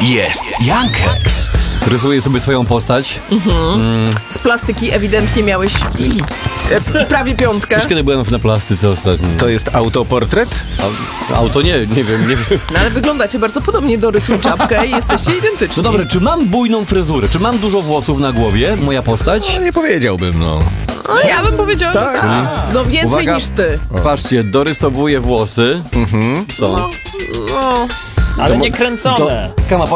jest Jankex. Rysuję sobie swoją postać. Z plastyki ewidentnie miałeś prawie 5. Już kiedy byłem na plastyce ostatnio. To jest autoportret? Auto nie wiem. No ale wyglądacie bardzo podobnie, dorysuj czapkę i jesteście identyczni. No dobra, czy mam bujną fryzurę? Czy mam dużo włosów na głowie? Moja postać? No, nie powiedziałbym, no. No, ja bym powiedziała, że tak. No więcej Uwaga. niż ty. Patrzcie, dorysowuję włosy. Co? No. Ale nie kręcone. Kama,